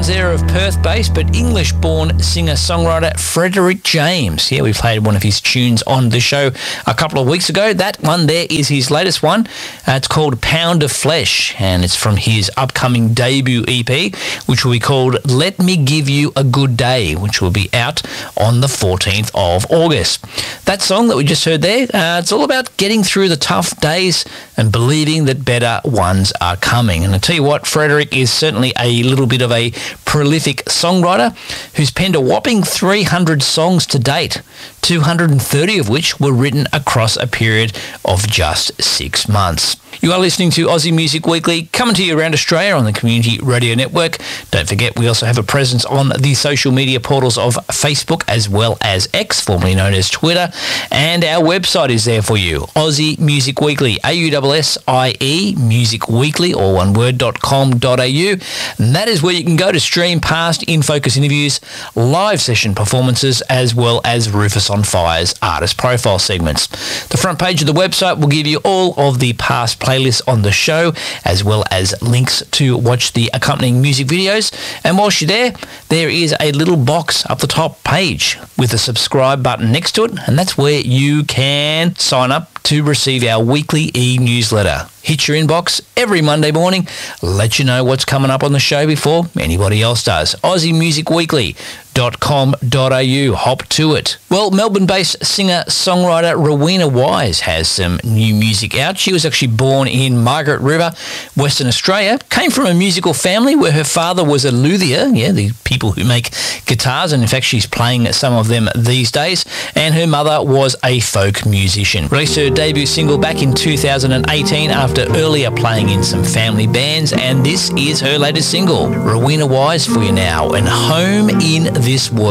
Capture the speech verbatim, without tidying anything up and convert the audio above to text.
sounds there of Perth-based but English-born singer-songwriter Frederick James. Yeah, we played one of his tunes on the show a couple of weeks ago. That one there is his latest one. Uh, it's called Pound of Flesh, and it's from his upcoming debut E P, which will be called Let Me Give You a Good Day, which will be out on the fourteenth of August. That song that we just heard there, uh, it's all about getting through the tough days and believing that better ones are coming. And I tell you what, Frederick is certainly a little bit of a prolific songwriter who's penned a whopping three hundred songs to date, two hundred thirty of which were written across a period of just six months. You are listening to Aussie Music Weekly, coming to you around Australia on the Community Radio Network. Don't forget, we also have a presence on the social media portals of Facebook as well as X, formerly known as Twitter, and our website is there for you, Aussie Music Weekly, A U S S I E, Music Weekly, all one word, dot com dot a u. And that is where you can go to stream past In Focus interviews, live session performances, as well as Rufus on Fire's artist profile segments. The front page of the website will give you all of the past playlists on the show, as well as links to watch the accompanying music videos. And whilst you're there, there is a little box up the top page with a subscribe button next to it, and that's where you can sign up to receive our weekly e-newsletter. Hit your inbox every Monday morning, let you know what's coming up on the show before anybody else does. Aussie Music Weekly dot com dot a u. Hop to it. Well, Melbourne-based singer-songwriter Rowena Wise has some new music out. She was actually born in Margaret River, Western Australia. Came from a musical family where her father was a luthier, yeah, the people who make guitars, and in fact she's playing some of them these days, and her mother was a folk musician. Released her debut single back in two thousand eighteen after earlier playing in some family bands, and this is her latest single, Rowena Wise, for you now, and Home in This World.